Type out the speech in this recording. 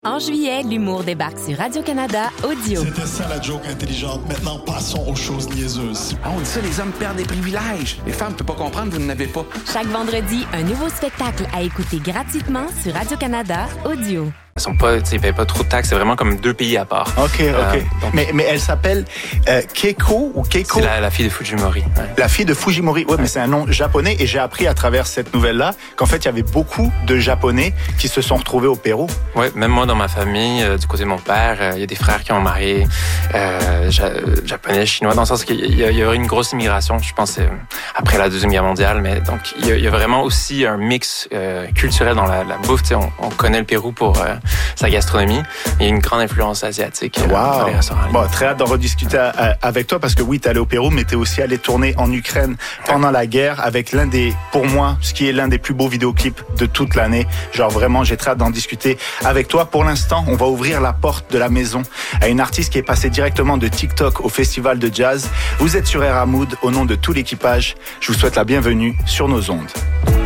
En juillet, l'humour débarque sur Radio-Canada Audio. C'était ça la joke intelligente. Maintenant, passons aux choses niaiseuses. Ah, on dit ça, les hommes perdent des privilèges. Les femmes ne peuvent pas comprendre, vous n'en avez pas. Chaque vendredi, un nouveau spectacle à écouter gratuitement sur Radio-Canada Audio. Ils payent pas trop de taxes, c'est vraiment comme deux pays à part. OK. Donc... Mais elle s'appelle Keiko ou Keiko? C'est la fille de Fujimori. Ouais. La fille de Fujimori, mais c'est un nom japonais et j'ai appris à travers cette nouvelle-là qu'en fait, il y avait beaucoup de Japonais qui se sont retrouvés au Pérou. Oui, même moi, dans ma famille, du côté de mon père, il y a des frères qui ont marié japonais, chinois, dans le sens qu'il y a eu une grosse immigration, je pense, après la Deuxième Guerre mondiale, mais donc il y a vraiment aussi un mix culturel dans la bouffe. On connaît le Pérou pour sa gastronomie. Il y a une grande influence asiatique dans les restaurants. Bon, très hâte d'en rediscuter avec toi parce que oui, t'es allé au Pérou, mais t'es aussi allé tourner en Ukraine pendant la guerre avec pour moi, ce qui est l'un des plus beaux vidéoclips de toute l'année. Genre vraiment, j'ai très hâte d'en discuter avec toi. Pour l'instant, on va ouvrir la porte de la maison à une artiste qui est passée directement de TikTok au festival de jazz. Vous êtes sur Era Mood. Au nom de tout l'équipage, je vous souhaite la bienvenue sur nos ondes.